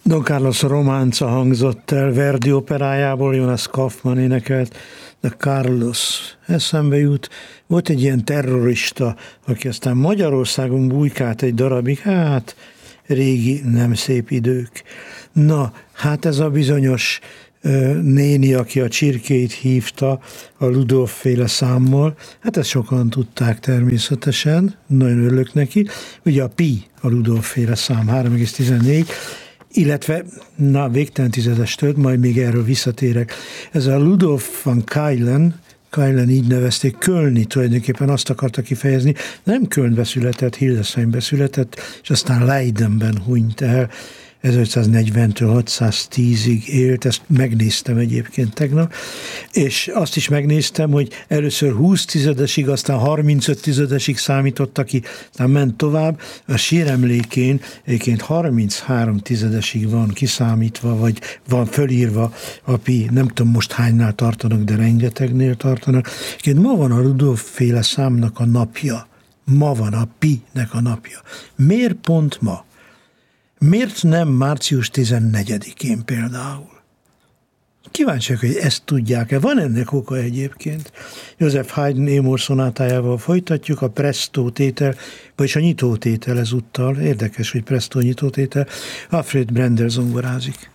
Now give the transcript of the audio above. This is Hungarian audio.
Don Carlos románca hangzott el, Verdi operájából Jonas Kaufmann énekelt, de Carlos eszembe jut. Volt egy ilyen terrorista, aki aztán Magyarországon bujkált egy darabig, hát régi, nem szép idők. Na, hát ez a bizonyos néni, aki a csirkéit hívta a Ludov-féle számmal, hát ezt sokan tudták természetesen, nagyon örülök neki. Ugye a pi, a Ludov-féle szám 3,14, illetve, na, végtelen tizedes tört, majd még erről visszatérek. Ez a Ludov van Keilen így nevezték, Kölni tulajdonképpen azt akarta kifejezni, nem Kölnbe született, Hildesheimbbe született, és aztán Leidenben hunyt el, 1540-től 610-ig élt, ezt megnéztem egyébként tegnap, és azt is megnéztem, hogy először 20 tizedesig, aztán 35 tizedesig számította ki, aztán ment tovább, a síremlékén egyébként 33 tizedesig van kiszámítva, vagy van fölírva a pi, nem tudom most hánynál tartanak, de rengetegnél tartanak. Egyébként ma van a Ludov-féle számnak a napja, ma van a pi-nek a napja. Miért pont ma? Miért nem március 14-én például? Kíváncsiak, hogy ezt tudják-e. Van ennek oka egyébként. József Haydn Émor szonátájával folytatjuk, a Presto tétel, vagyis a nyitótétel ezúttal. Érdekes, hogy Presto nyitótétel. Alfred Brendel zongorázik.